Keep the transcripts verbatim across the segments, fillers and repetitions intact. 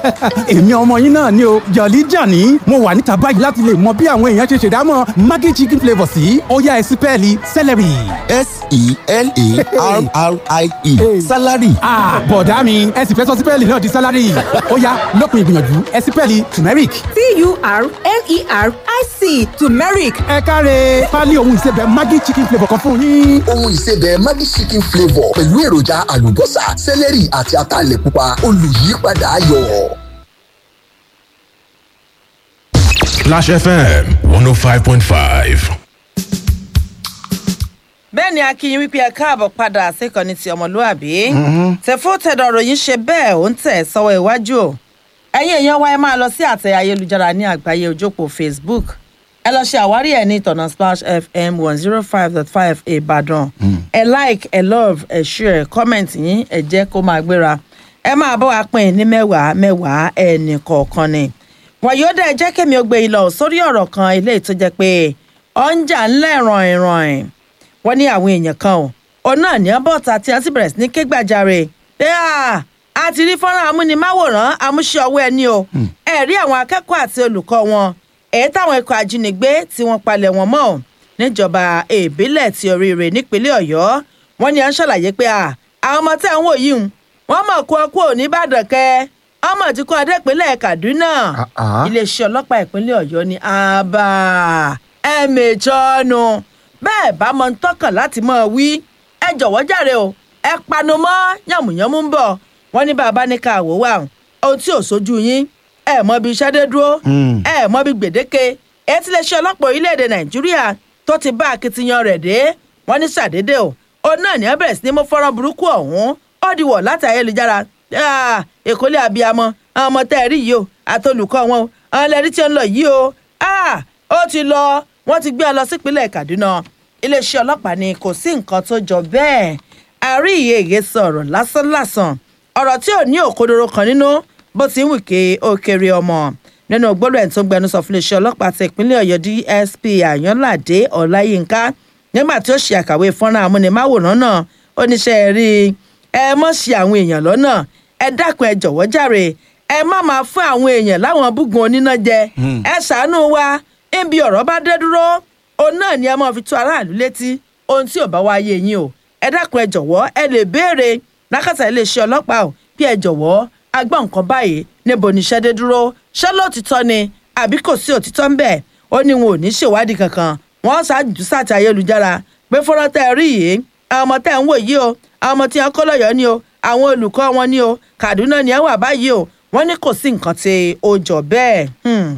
èmi ọmọ yín náà ni o Jolly Johnny mo wà níta báyìí láti lè mọ bí àwọn èèyàn ṣe ṣèdámọ̀ Maggi chicken flavour sí ó yá ẹ sí pẹ́ẹ́lí celery. s e l a r r i e salary. ah bọ̀dá mi ẹ sì fẹ́ sọ sí pẹ́ẹ́lì náà di salary ó yá lópin ìgbìyànjú ẹ sí pẹ́ẹ́lì turmeric. t u r m e r i c turmeric. ẹ káre pálí ohun ìsebẹ̀ Maggi chicken flavour kan fún yín. ohun ìsebẹ̀ Maggi chicken flavour pẹ̀lú èròjà àlùbọ́sà sẹ́lẹ̀rì àti ataalẹ̀ pupa olùyípadà ayọ̀. Flash F M one oh five point five. bẹ́ẹ̀ ni akínyìn wípé ẹ káàbọ̀ padà síkànnì ti ọmọlúàbí tẹ̀fọ́ tẹ̀dọ̀ ròyìn ṣe bẹ́ẹ̀ ó ń tẹ̀ sọ́wọ́ iwájú o ẹ̀yin èèyàn wa ẹ máa lọ sí àtẹ ayélujára ní àgbáyé ojópó Facebook ẹ lọ ṣe àwárí ẹ̀ ní ìtọ̀nà Splash F M one zero five dot five Ìbàdàn ẹ like ẹ love ẹ share comment yín ẹ jẹ́ kó máa gbéra ẹ máa bọ́ wa pín ní mẹ́wàá mẹ́wàá ẹnì kọ̀ọ̀kan ni wọ́n yóò dẹ̀ jẹ́ kémi ó gbé yín lọ sórí ọ̀rọ̀ kan eléyìí tó jẹ́ pé ọ̀njà ńlẹ̀ ràn-ìràn wọ́n ní àwọn èèyàn kan ò òun náà ní ọbọ̀ta tí wọ́n sì bẹ̀rẹ̀ sí ní ké gbàjarè pé a ti rí fọ́nrán amúnimáwòrán amúṣe ọwọ́ ẹni o ẹ̀ rí àwọn akẹ́kọ̀ọ́ àti olùkọ́ wọn èyí táwọn ikọ̀ ajínigbé tí wọ́n palẹ̀ wọn mọ́ níjọba ìbílẹ̀ ti Oríire nípínlẹ̀ Ọ̀yọ́ wọ́n ní à ń ṣàlàyé pé àwọn ọmọ tẹ́ ń wò yìí wọ́n mọ̀ kó ọkú òní Ìbàdàn kẹ́ ọmọ tí kò adé ìpínlẹ̀ Kaduna iléeṣẹ́ ọlọ́pàá ìpínlẹ̀ Ọ̀yọ́ ní àbá ẹ̀mẹ̀jọ́nù bẹ́ẹ̀ bá mọ ń tọkàn láti mọ̀ wí ẹ jọ̀wọ́ jàre o ẹ panu mọ́ yàmùyàmù ń bọ̀ wọ́n ní bàbá ní ká wò wá ohun tí ò sójú yín ẹ mọ bí iṣẹ́ dé dúró ẹ mọ bí gbèdéke ẹ ti lè ṣe ọlọ́pàá orílẹ̀-èdè Nàìjíríà tó ti bá akitiyan rẹ̀ dé wọ́n ní ṣàdédé o òun náà ní abẹ́rẹ́ sí ní mú fọ́nrán burúkú ọ̀hún ó di wọ̀ láti ayélujára èkólé abiyamọ àwọn ọmọ tẹ́ ẹ rí yìí o àtolùkọ́ wọn o àwọn ẹlẹ́rìí tí ó ń lọ yìí o ó ti lọ wọ́n ti gbé ọ lọ sípínlẹ̀ Kaduna iléeṣẹ́ ọlọ́pàá ni kò sí nǹkan tó jọ bẹ́ẹ̀ àrí ìyèyè sọ̀rọ̀ lásánlàsàn ọ̀rọ̀ tí ò ní òkodoro kan nínú bó ti ń wìkè òkèrè ọmọ nínú gbọ́dọ̀ ẹ̀ tó ń gbẹnusọ fún iléeṣẹ́ ọlọ́pàá ti ìpínlẹ̀ Ọ̀yọ́ D S P Àyànládé Ọláyínká nígbà tí ó ṣe àkàwé fọ́nrán amúnimáwòrán náà ó níṣẹ́ rí ẹ mọ̀ sí àwọn èèyàn lọ́nà ẹ dákun ẹ jọ̀wọ́ jàre ẹ má máa fún àwọn èèyàn láwọn búgun oníná jẹ ẹ ṣàánú wa níbi ọ̀rọ̀ bá dé dúró òun náà ni ẹ máa fi tó aráàlú létí ohun tí ò bá wáyé yín o ẹ dákun ẹ jọ̀wọ́ ẹ lè béèrè lákàtà iléeṣẹ́ ọlọ́pàá o bí ẹ jọ̀wọ́ agbọ́n nǹkan báyìí níbo níṣẹ́ dé dúró ṣé lóòtítọ́ ni àbí kò sí òtítọ́ ń bẹ̀ ó ní wọn ò ní ṣèwádìí kankan wọ́n ṣáàjú sáàtì ayélujára pé fọ́nrán tẹ́ ẹ rí yìí àwọn ọmọ tẹ́ ẹ ń wò yìí o àwọn ọmọ tí wọ́n kọ́ lọ́yọ̀ọ́ ni o àwọn olùkọ́ wọn ni o Kaduna ni ẹ wà báyìí o wọ́n ní kò sí nǹkan tí ó jọ bẹ́ẹ̀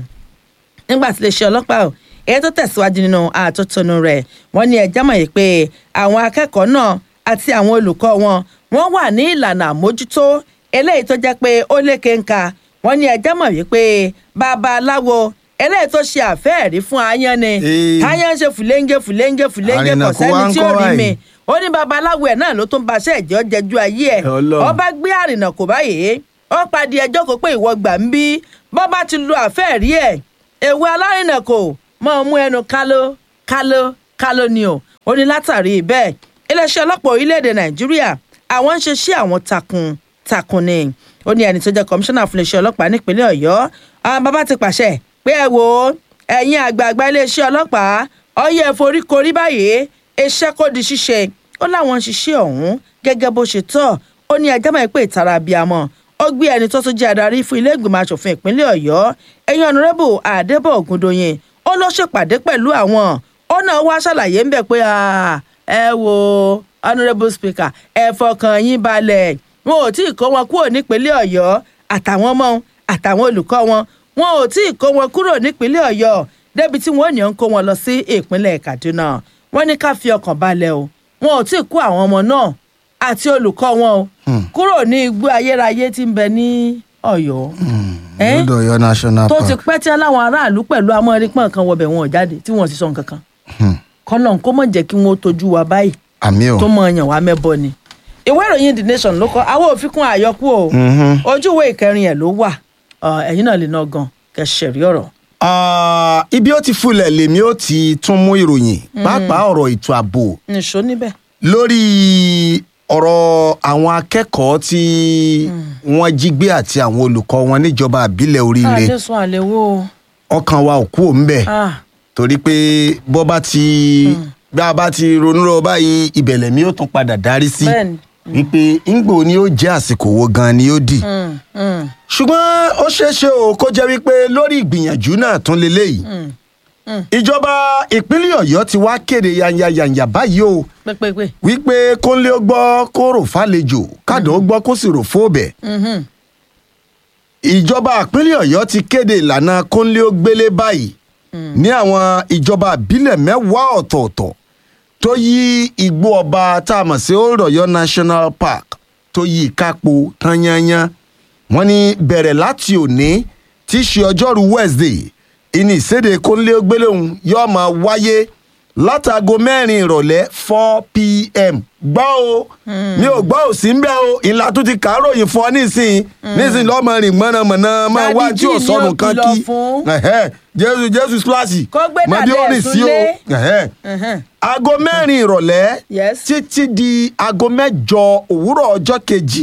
nígbà tí iléeṣẹ́ ọlọ́pàá o èyí tó tẹ̀síwájú nínú àtótónu rẹ̀ wọ́n ní ẹjẹ́ mọ̀ yìí pé àwọn akẹ́kọ̀ọ́ náà àti àwọn olùkọ́ wọn wọ́n wà ní ìlànà àmójútó eléyìí tó jẹ́ pé ó lékè ńkà wọ́n ní ẹjẹ́ mọ̀ wípé babaláwo eléyìí tó ṣe àfẹ́ẹ̀rí fún aáyán ni aáyán ṣe fùlẹ́ńgẹ́ fùlẹ́ńgẹ́ fùlẹ́ńgẹ́ kò sẹ́ni tí ó rí mi ó ní babaláwo ẹ̀ náà ló tún ba aṣẹ́ ìjẹ́ ọjẹ́jú ayé ẹ̀ ọba gbé àrìnà kò báyìí ó padì ẹjọ́ kó pé ìwọ gbà ń bí bọ́ bá ti lo àfẹ́ẹ̀rí ẹ̀ èwe alárìnà kò mọ mú ẹnu kálọ kálọ kálọ ni o ó ní látàrí bẹ́ẹ̀ iléeṣẹ́ ọlọ́pàá orílẹ̀-èdè Nàìjíríà àwọn ń ṣe sí àwọn takun takun ni ó ní ẹni tó jẹ́ kọmíṣánná fún iléeṣẹ́ ọlọ́pàá nípínlẹ̀ Ọ̀yọ́ àwọn bàbá ti pàṣẹ pé ẹ wo ẹ̀yin àgbààgbà iléeṣẹ́ ọlọ́pàá ọyẹ foríkorí báyìí iṣẹ́ kó di ṣíṣe ó láwọn ń ṣiṣẹ́ ọ̀hún gẹ́gẹ́ bó ṣe tọ́ ó ní ẹjọ́ mọ̀ pé ìtara abiyamọ ó gbé ẹni tó tún jẹ́ adarí fún ilé ìgbìmọ̀ asòfin ìpínlẹ̀ Ọ̀yọ́ ẹ̀yin ọ̀nàrẹ́bù Adébọ̀ Ògúndòyìn ó ló ṣèpàdé pẹ̀lú àwọn ó náà wá ṣàlàyé ń bẹ̀ pé ẹ wo honourable speaker ẹ fọkàn yín balẹ̀ wọn ò tí ì kó wọn kúrò nípínlẹ̀ Ọ̀yọ́ àtàwọn ọmọ àtàwọn olùkọ́ wọn wọn ò tí ì kó wọn kúrò nípínlẹ̀ Ọ̀yọ́ débi tí wọn ò ní ń kó wọn lọ sí ìpínlẹ̀ Kaduna wọn ní ká fi ọkàn balẹ̀ o wọn ò tí ì kó àwọn ọmọ náà àti olùkọ́ wọn o kúrò ní igbó ayérayé tí ń bẹ ní Ọ̀yọ́ lọ́dọ̀ Ọ̀yọ́ national park tó ti pẹ́ tí aláwọn aráàlú pẹ̀lú amọ̀rípọ̀n kan wọbẹ̀ wọn ò jáde tí wọ́n sì sọ nǹkan kan kọ́nà kó mọ̀ jẹ́ kí wọ́n tójú wa báyìí tó mọ̀ ọyàn wa mẹ́bọ ni ìwé ìròyìn The Nation ló kọ àwọn òfikún àyọkú o ojú ìwé ìkẹrin ẹ̀ ló wà ẹ̀yin náà lè ná gan kẹsẹ̀rí ọ̀rọ̀. ibi ó ti fulẹ̀ lèmi ó ti tún mú ìròyìn pàápàá ọ̀rọ̀ ètò ààbò nìṣó níbẹ̀ lórí ọ̀rọ̀ àwọn akẹ́kọ̀ọ́ tí wọ́n jí gbé àti àwọn olùkọ́ wọn níjọba àbílẹ̀ Oríire àdéṣun àléwò ọkàn wa ò kú òun bẹ̀ torí pé bọ́ bá ti bí a bá ti ronú lọ báyìí ìbẹ̀lẹ̀ mi ó tún padà darí sí wípé ńgbò ni ó jẹ́ àsìkò wo gan ni ó dì ṣùgbọ́n ó ṣeé ṣe o kó jẹ́ wípé lórí ìgbìyànjú náà tún leléyìí ìjọba ìpínlẹ̀ Ọ̀yọ́ ti wá kéde yanyayanya báyìí o wípé kónlé ó gbọ́ kó rò fàlejò kádùn ó gbọ́ kó sì rò fóbẹ̀ ìjọba ìpínlẹ̀ Ọ̀yọ́ ti kéde ìlànà kónlé ó gbélé báyìí ní àwọn ìjọba ìbílẹ̀ mẹ́wàá ọ̀tọ̀ọ̀tọ̀ tó yí igbó ọba tá a mọ̀ sí Old Ọ̀yọ́ National Park tó yí kápò tán yányán wọ́n ní bẹ̀rẹ̀ láti òní tí í ṣe ọjọ́rú Wednesday ìní ìséde kónlé ó gbélé òun yóò máa wáyé látago mẹ́rin ìrọ̀lẹ́ four p m gbọ́ o mi ò gbọ́ ò sí ń bẹ́ o ìlà tó ti kàáròyìn fún ọ nísìnyí nísìnyí lọ́mọ rìn mọ̀nàmọ̀nà máa wá tí ò sọnù kan kí jésù jésù síláàsì mọ bí ó rìn sí o aago mẹ́rin ìrọ̀lẹ́ títí di aago mẹ́jọ òwúrọ̀ ọjọ́ kejì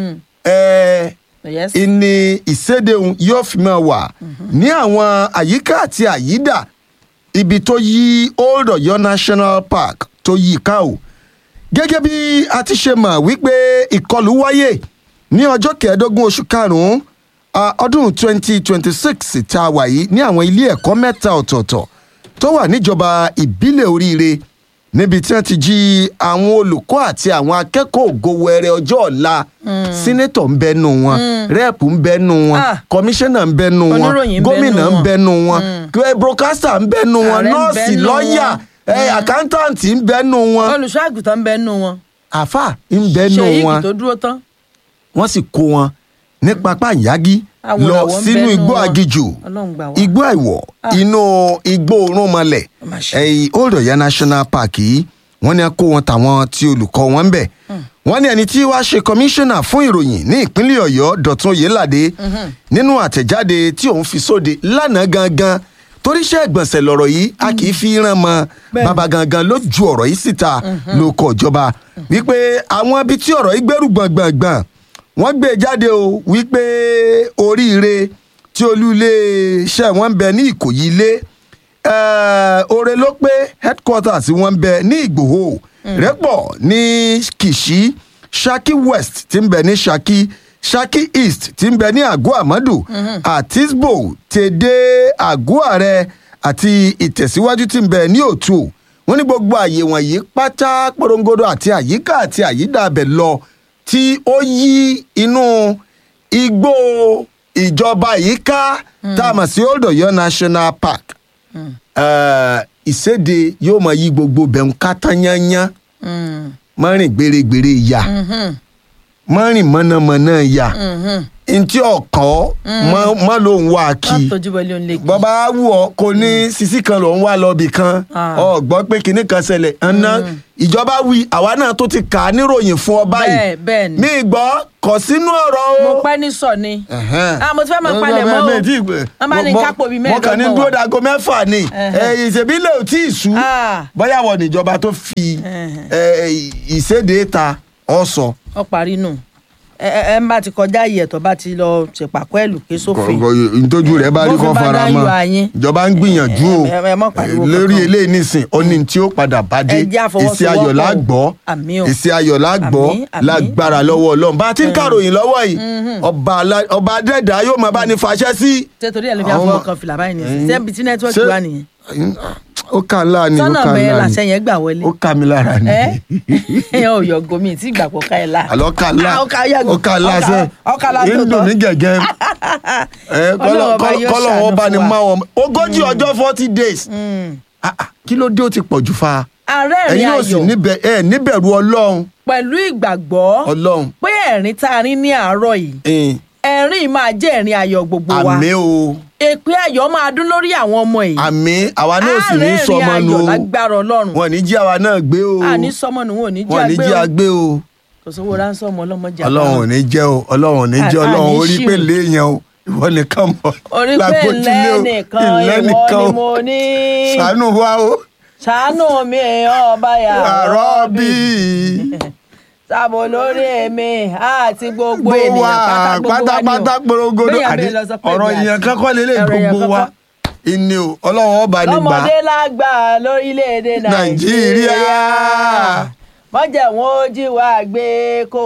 ìní ìséde òun yóò fi máa wà ní àwọn àyíká àti àyídà ibi tó yí Old Ọ̀yọ́ National Park tó yí ká o gẹ́gẹ́ bí a ti ṣe mọ̀ wípé ìkọlù wáyé ní ọjọ́ kẹẹ̀ẹ́dógún oṣù karùn-ún ọdún twenty twenty six tá a wà yìí ní àwọn ilé ẹ̀kọ́ mẹ́ta ọ̀tọ̀ọ̀tọ̀ tó wà níjọba ìbílẹ̀ Oríire níbi tí wọ́n ti jí àwọn olùkọ́ àti àwọn akẹ́kọ̀ọ́ ògo wẹrẹ ọjọ́ ọ̀la sínétọ̀ ń bẹ́nu wọn rẹ́ẹ̀pù ń bẹ́nu wọn kọmíṣánná ń bẹ́nu wọn gómìnà ń bẹ́nu wọn broadcaster ń bẹ́nu wọn nọ́ọ̀sì lọ́ọ̀yà àkántàǹtì ń bẹ́nu wọn olùṣọ́ àgùntàn ń bẹ́nu wọn àfà ń bẹ́nu wọn ṣèyí tó dúró tán wọ́n sì kó wọn ní pápá ìyági lọ sínú igbó agijù igbó àìwọ̀ inú igbó orúnmọlẹ̀ Old Ọ̀yọ́ National Park yìí wọ́n ní kó wọn tàwọn tí olùkọ́ wọn ń bẹ̀ wọ́n ní ẹni tí wàá ṣe kọmíṣánná fún ìròyìn ní ìpínlẹ̀ Ọ̀yọ́ Dọ̀tun Oyèládé nínú àtẹ̀jáde tí òun fi sóde lánàá gangan toríṣẹ́ ìgbọ̀nsẹ̀ lọ̀rọ̀ yìí a kì í fi rán mọ́ bàbá gangan ló ju ọ̀rọ̀ yìí síta ló kọ ìjọba wípé àwọn ibi tí ọ̀rọ̀ yìí gbẹ́rù gbọ̀ngbọ̀ngbọ̀n wọ́n gbé jáde o wípé Oríire tí olú iléeṣẹ́ wọn ń bẹ ní Ìkòyí ilé Òrè ló pé headquarters wọn ń bẹ ní Ìgbòho Rẹ́pọ̀ ní Kìṣí Ṣakí West tí ń bẹ ní Ṣakí Ṣakí East tí ń bẹ ní Àgọ́ Àmọ́dù Àtisbo tèdè Àgọ́ Àrẹ àti Ìtẹ̀síwájú tí ń bẹ ní Òtù wọ́n ní gbogbo àyè wọ̀nyí pátá porongodo àti àyíká àti àyídà abẹ lọ tí ó yí inú igbó ìjọba yìí ká tá a mọ̀ sí Old Ọ̀yọ́ National Park ìséde yóò máa yí gbogbo bẹ̀rù kátányányá mọ́rin gbèrègbèrè ya mọ́rin mọ̀nàmọ́ná ya ntí ọkọ mọ ló ń wá kí bọba wù ọ kò ní sisi kan ló ń wá lọbì kan ọ gbọ́ pé kinní kan ṣẹlẹ̀ ẹnà ìjọba wí àwa náà tó ti kà á níròyìn fún ọ báyìí mi gbọ́ kọ sínú ọ̀rọ̀ o. mo pẹ́ ní sọ ni mo ti fẹ́ máa palẹ̀ mọ́ o wọ́n bá ní kápò bíi mẹ́ẹ̀ẹ́dọ́gbọ̀n mo kàn ní dúró dago mẹ́fà ni ìṣèbílẹ̀ ò tí ì sú bóyá wọ níjọba tó fi ìséde ta ọ sọ. ọ parí nù ẹ ẹ ń bá ti kọjá yìí ẹ̀tọ́ bá ti lọ ṣèpàkọ́ ẹ̀lú ké sófin. ntójú rẹ bá rí kó fara mọ́ ìjọba ń gbìyànjú o lórí eléyìí nísìn ó ní tí ó padà bá dé èsì ayọ̀ la gbọ́ èsì ayọ̀ la gbọ́ lágbára lọ́wọ́ Ọlọ́run bá ti ń kàròyìn lọ́wọ́ yìí ọba adẹ́dàá yóò máa bá ní fàṣẹ sí. tẹ́tọ̀rí ẹ̀ ló fi àfọwọ́ kan fìlà báyìí nìyẹn sẹ́ńbi tí nẹ́tíwọ́ọ̀kì wà nìyẹn. ó kà ń láà ní ó kà ń láà ní sọ́nà bẹ́ẹ̀ làṣẹ yẹn gbà wọlé. ó kà mí lára ni. ẹ ẹ ò yọ gomi tí ìgbà pọ̀ ká ẹ la. àlọ́ kà ń láà ó kà ń láà sẹ́ ìndò mi gẹ̀gẹ́ kọ́lọ́wọ́ bá ní máa wọ́n ogójì ọjọ́ forty days kí ló dé ó ti pọ̀ jù fa. ààrẹ ẹ̀rín ayọ̀ ẹ̀yin ò sì níbẹ̀rù Ọlọ́run. pẹ̀lú ìgbàgbọ́ Ọlọ́run pé ẹ̀rín tá a rí ní àárọ̀ yìí ẹ̀rín máa jẹ́ ẹ̀rín ayọ̀ gbogbo wa. àmín o. èpè ayọ̀ máa dún lórí àwọn ọmọ yìí. àmín àwa náà sì ní sọmọ nù o. àárẹ̀ ẹ̀rín ayọ̀ lágbára Ọlọ́run. wọn ní jí àwa náà gbé o. àní sọmọ nù wọn ò ní jí wọn ní jí agbé o. kò sówó ránṣọ́mọ ọlọ́mọdé àbá. Ọlọ́run ò ní jẹ́ o Ọlọ́run ò ní jẹ́ Ọlọ́run orí pé léèyàn o ìwọ nìkan mọ̀ orí pé lẹ́nìkan ìwọ ni mo ní. ṣàánú wa o. ṣàánú mi ọba yà rọ́bì. sábò lórí èmi àti gbogbo ènìyàn pátápátá porogodo ọ̀rọ̀ èèyàn kankan lélẹ̀ gbogbo wa ìní o ọlọ́run ọba nígbà lọ́mọdé lágbà lórílẹ̀‐èdè nàìjíríà mọ̀jẹ̀ wọn ó jí wa gbé kò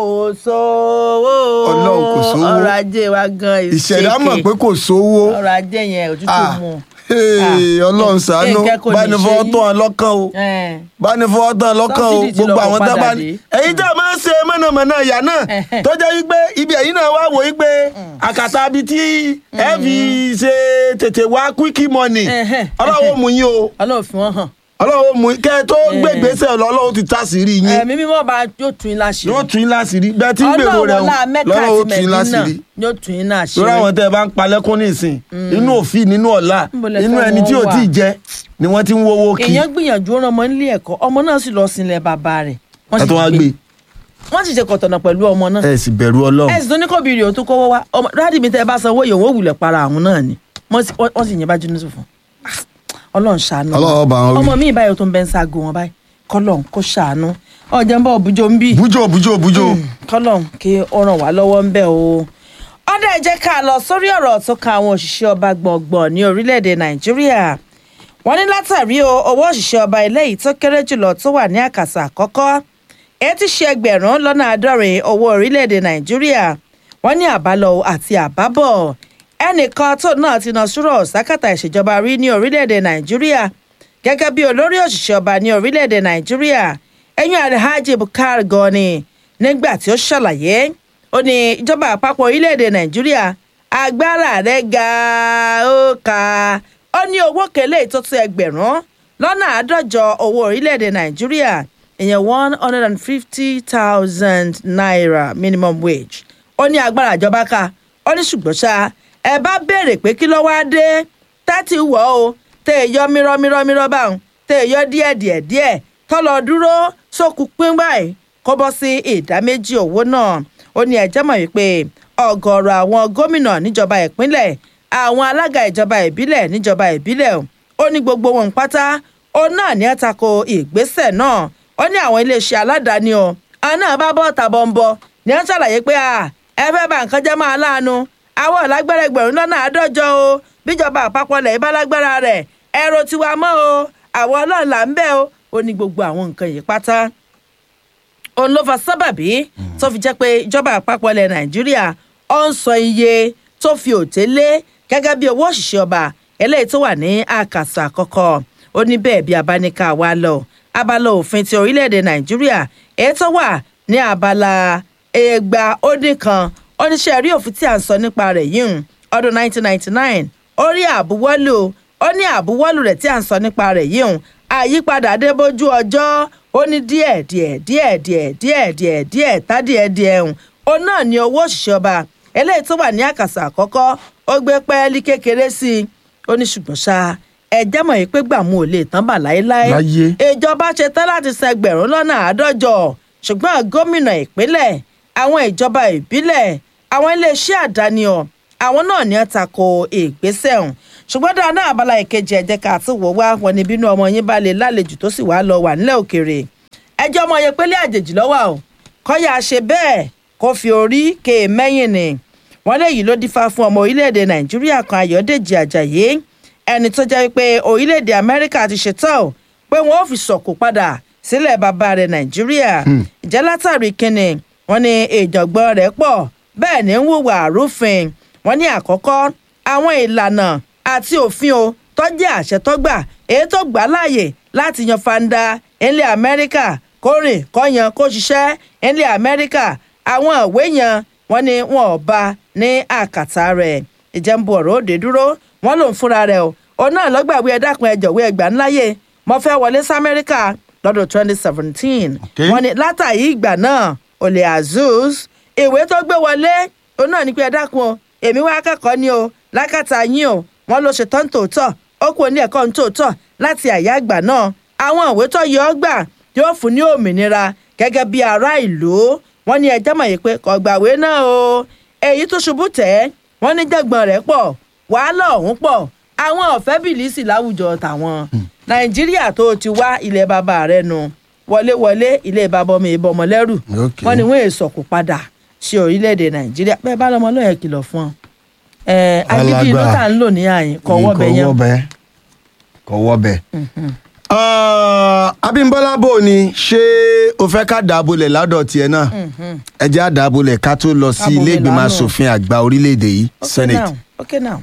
sówó ọlọ́run kò sówó ọrọ̀ ajé wa gan ìṣèké ìṣẹ̀dá mọ̀ pé kò sówó ọrọ̀ ajé yẹn òtútù mú ọlọ́run ṣàánú báni fọwọ́ tán ọ lọ́kàn o báni fọwọ́ tán ọ lọ́kàn o gbogbo àwọn tá bá ní. èyí tá a máa ń ṣe mọ̀nàmọ́ná ìyá náà tó jẹ́ wípé ibi ẹ̀yìn náà wá wò wípé àkàtà bíi tí ẹ fi ṣe tètè wá quick money ọlọ́wọ́ mú yín o ọlọ́wọ́ fi wọ́n hàn ọlọ́wọ́ mú kẹ́ ẹ tó gbé gbèsè ọlọ́wọ́ ti tá sí rí yín. ẹ̀mí mímọ́ bá yóò tún yín láṣìírí. yóò tún yín láṣìírí bẹ́ẹ̀ tí ń gbèrò rẹ̀ lọ́wọ́ tún yín láṣìírí. yóò tún yín láṣìírí. lórí àwọn tẹ́ ẹ bá ń palẹ́kún nísìn inú òfin nínú ọ̀la inú ẹni tí ò tí ì jẹ ni wọ́n ti ń wọ́wọ́ kí. èèyàn gbìyànjú ọ̀rọ̀ ọmọ nílé ẹ̀kọ́ ọmọ náà sì lọ sílẹ̀ bàbá rẹ̀. ẹ tó wá gbé. wọ́n sì ṣe kọ̀tọ̀nà pẹ̀lú ọmọ náà. ẹ sì bẹ̀rù Ọlọ́run. ẹ sì tún ní kò bìrì òtún kọ́wọ́ wá rádìí mi tẹ́ ẹ bá sanwó yòówó wulẹ̀ para àwọn náà ni wọ́n sì yẹn bá jùlọ fún Ọlọ́run ṣàánú ọmọ mi ìbáyọ̀ tó ń bẹ́ ń ṣaago wọn báyìí kọ́lọ́n kó ṣàánú ọjà ń bọ̀ bùjọ ń bì. bùjọ bùjọ bùjọ. kọ́lọ́n kí ó ràn wá lọ́wọ́ ń bẹ̀ o. ọ̀dà ẹ jẹ́ ká lọ sórí ọ̀rọ̀ tó kan àwọn òṣìṣẹ́ ọba gbọ̀ngbọ̀n ní orílẹ̀-èdè Nàìjíríà. wọ́n ní látàrí owó òṣìṣẹ́ ọba eléyìí tó kéré jùlọ tó wà ní àkàsà àkọ́kọ́ èyí tí ṣe ẹgbẹ̀rún lọ́nà àádọ́rin owó orílẹ̀-èdè Nàìjíríà wọ́n ní àbálọ àti àbábọ̀ ẹnìkan tó náà ti nà súrọ̀ sákàtà ìṣèjọba rí ní orílẹ̀-èdè Nàìjíríà gẹ́gẹ́ bí olórí òṣìṣẹ́ ọba ní orílẹ̀-èdè Nàìjíríà ẹ̀yìn Alhaji Bukar Gani nígbà tí ó ṣàlàyé ó ní ìjọba àpapọ̀ orílẹ̀-èdè Nàìjíríà agbára rẹ̀ ga ó ka ó ní owó kélé tó tó ẹgbẹ̀rún lọ́nà àádọ́jọ owó orílẹ̀-èdè Nàìjíríà ìyẹn one hundred and fifty thousand naira minimum wage ó ní agbára ìjọba ká ó ní ṣùgbọ́n ṣá ẹ bá béèrè pé kí ló wá dé tẹ́tí wọ̀ o tẹ́ ẹ yọ mírọ́mírọ́mírọ́ báwọn tẹ́ ẹ yọ díẹ̀díẹ̀ díẹ̀ tọ́lọ dúró sókù pín báyìí kó bọ́ sí ìdá méjì owó náà ó ní ẹ̀jẹ̀ mọ̀ wípé ọ̀gọ̀ọ̀rọ̀ àwọn gómìnà níjọba ìpínlẹ̀ àwọn alága ìjọba ìbílẹ̀ níjọba ìbílẹ̀ ó ní gbogbo wọn pátá ó náà ní àtakò ìgbésẹ̀ náà ó ní àwọn iléeṣẹ́ aládàáni o àwọn náà bá bọ́ tàbọ̀ ń bọ̀ ní wọ́n ṣàlàyé pé ẹ fẹ́ bá nǹkan jẹ́ máa láàánú àwọn ọ̀lágbára ẹgbẹ̀rún lọ́nà àádọ́jọ o bíjọba àpapọ̀ lẹ̀ bá lágbára rẹ̀ ẹ̀rọ tiwa mọ́ o àwọn ọlọ́run là ń bẹ̀ o ó ní gbogbo àwọn nǹkan yìí pátá òun ló fa sábàbí tó fi jẹ́ pé ìjọba àpapọ̀ ilẹ̀ Nàìjíríà ó ń sọ iye tó fi òté lé gẹ́gẹ́ bí owó òṣìṣẹ́ ọba eléyìí tó wà ní àkàsà àkọ́kọ́ ó ní bẹ́ẹ̀ bí abáníkà wa lọ abala òfin ti orílẹ̀-èdè Nàìjíríà èyí tó wà ní abala ẹgbà ó dín kan oníṣẹ́ rí òfin tí a ń sọ nípa rẹ̀ yìí ọdún nineteen ninety nine ó rí àbúwọ́lù ó ní àbúwọ́lù rẹ̀ tí a ń sọ nípa rẹ̀ yìí àyípadà dé bójú ọjọ́ ó ní díẹ̀ díẹ̀ díẹ̀ díẹ̀ díẹ̀ díẹ̀ díẹ̀ tá díẹ̀ díẹ̀ ń ó náà ní owó òṣìṣẹ́ ọba eléyìí tó wà ní àkàsà àkọ́kọ́ ó gbé pẹ́ẹ́lí kékeré sí i ó ní ṣùgbọ́n ṣá ẹ̀jẹ̀ mọ̀ pé gbàmú ò lè tán bà láéláé ìjọba ṣe tán láti san ẹgbẹ̀rún lọ́nà àádọ́jọ ṣùgbọ́n gómìnà ìpínlẹ̀ àwọn ìjọba ìbílẹ̀ àwọn iléeṣẹ́ àdáni ọ̀ àwọn náà ní àtakò ìgbésẹ̀ ọ̀hún ṣùgbọ́n dáná abala ìkejì ẹ̀jẹ̀ ká àti wò wá wọn ní bínú ọmọ yín bá lè lálejò tó sì wá lọ wà nílẹ̀ òkèèrè ẹjọ́ ọmọ yẹn pélé àjèjì lọ́wọ́ ò kọ́yà ṣe bẹ́ẹ̀ kó fi orí ké mẹ́yìn ni wọ́n léyìí ló dífá fún ọmọ orílẹ̀-èdè Nàìjíríà kan Ayọ̀dèjì Àjàyí ẹni tó jẹ́ pé orílẹ̀-èdè Amẹ́ríkà ti ṣetán pé wọ́n ó fi sọ̀kò padà sílẹ̀ bàbá rẹ̀ Nàìjíríà ìjẹ́ látàrí kínní wọ́n ní ìjọ̀gbọ́n rẹ̀ pọ̀ bẹ́ẹ̀ ni ń hùwà àrúfin wọ́n ní àkọ́kọ́ àwọn ìlànà àti òfin o tó jẹ́ àṣẹ tó gbà èyí tó gbà láàyè láti yan fanda ilẹ̀ Amẹ́ríkà kó rìn kó yan kó ṣiṣẹ́ ilẹ̀ Amẹ́ríkà àwọn ìwé yan wọ́n ní wọn ò bá ní àkàtà rẹ̀ ìjẹ́nbu ọ̀rọ̀ òde dúró wọ́n lòun fúnra rẹ̀ o òun náà lọ́gbàwé ẹ̀dákun ẹ̀jọ̀wé ẹgbà ńláyè mo fẹ́ wọlé sí Amẹ́ríkà lọ́dún twenty seventeen wọ́n ní látàrí ìgbà náà Olè Azus ìwé tó gbé wọlé òun náà ní pé ẹ̀dákun o èmi wá akẹ́kọ̀ọ́ ni o lákàtà yín o wọ́n ló ṣe tán tòótọ́ ó kú ní ẹ̀kọ́ ní tòótọ́ láti àyà àgbà náà àwọn ìwé tó yọ ọ́ gbà yóò fún ní òmìnira gẹ́gẹ́ bí ará ìlú wọ́n ní ẹjẹ́ mọ̀ yìí pé kò gbàwé náà o èyí tó ṣubú tẹ̀ wọ́n ní jẹ̀gbọ́n rẹ̀ pọ̀ wàhálà ọ̀hún pọ̀ àwọn ọ̀fẹ́ bìlísì láwùjọ tàwọn Nàìjíríà tó ti wá ilẹ̀ bàbá rẹ̀ nu wọléwọlé ilé bàbá ọmọ ìbọn ọmọ lẹ́rù wọ́n ní wọ́n èso kò padà sí orílẹ̀-èdè nàìjíríà bẹ́ẹ̀ bá lọ́mọ lọ́yẹ̀ kìlọ̀ fún ọ. agídí inú tá à ń lò ní àyìn kọ́ wọ́ bẹ̀ yẹn. kọ́ wọ́ bẹ̀. Abímbọ́lá bò ní ṣé o fẹ́ ká dàbọ̀lẹ̀ ládọ̀ tiẹ̀ náà ẹ jẹ́ àdàbọ̀lẹ̀ ká tó lọ sí ilé ìgbìmọ̀ asòfin àgbà orílẹ̀-èdè yìí senate. Okay now.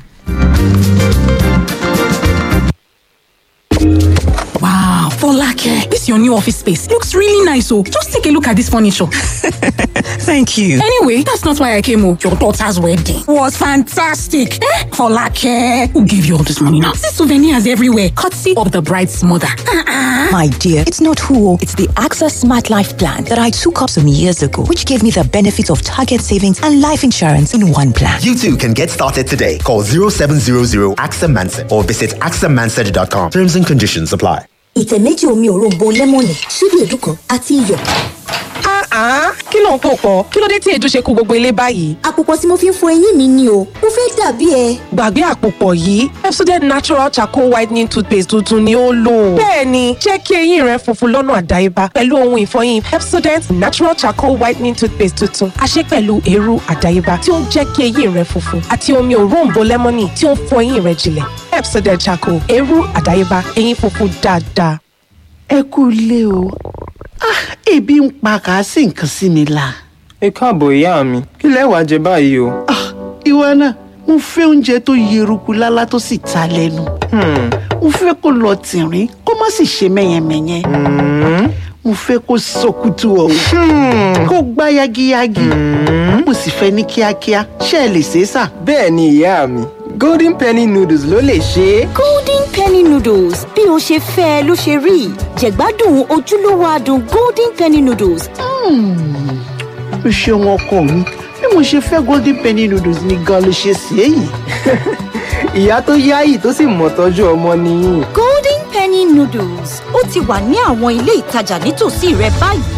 Wow, Folake, this your new office space looks really nice. Oh, just take a look at this furniture. Thank you. Anyway, that's not why I came. Oh, your daughter's wedding was fantastic. Eh? Folake, who gave you all this money now? See souvenirs everywhere, courtesy of the bride's mother. Uh-uh. My dear, it's not who, it's the AXA Smart Life Plan that I took up some years ago, which gave me the benefits of target savings and life insurance in one plan. You too can get started today. Call zero seven zero zero AXA Mansard or visit A X A Mansard dot com. Terms and conditions apply. Ìtẹ̀ méjì omi òróǹbó lẹ́mọ̀nì ṣíbí èédú kan àti iyọ̀. Ah, kí ló ń pò pọ̀? Kí ló dé tí èédú ṣe kú gbogbo ilé báyìí? Àpòpọ̀ tí mo fi ń fọ eyín mi ni o, mo fẹ́ dàbí ẹ. Gbàgbé àpòpọ̀ yìí, Pepsodent Natural Charcoal Whitening Toothpaste tuntun ni ó lò. Bẹ́ẹ̀ni, jẹ́ kí eyín rẹ funfun lọ́nà àdáyébá pẹ̀lú ohun ìfọyín Pepsodent Natural Charcoal Whitening Toothpaste tuntun. A ṣe pẹ̀lú eérú àdáyébá tí ó ń jẹ́ kí eyín rẹ funfun àti omi òróǹbó lẹ́mọ́nì tí ó ń fọ eyín rẹ jinlẹ̀. Pepsodent Charcoal, eérú àdáyébá, eyín funfun dáadáa. Ẹ kú ilé o. Ah, ebi ń pa kà á sí nǹkan sí mi la. Ẹ káàbọ̀ ìyá mi, kí lẹ wá jẹ báyìí o? Ah, ìwọ náà, mo fẹ́ oúnjẹ tó yeruku lálá tó sì ta lẹ́nu. Mo fẹ́ kó lọ tìrín, kó má sì ṣe mẹ́yẹmẹ́yẹ. Mo fẹ́ kó sọkútù ọ̀hún, kó gbá yagiyagi. Mo sì fẹ́ ní kíákíá, ṣé ẹ lè ṣe é sà? Bẹ́ẹ̀ ni ìyá mi, Golden Penny Noodles ló lè ṣe é. Golden Penny Noodles bí o ṣe fẹ́ ló ṣe rí. Jẹ̀gbádùn ojúlówó adùn Golden Penny Noodles. O ṣeun ọkọ mi, bí mo ṣe fẹ́ Golden Penny Noodles ni gan ló ṣe ṣe é yìí. Ìyá tó yáyì tó sì mọ̀ tọ́jú ọmọ nìyí. Golden Penny Noodles ó ti wà ní àwọn ilé ìtajà nítòsí rẹ báyìí.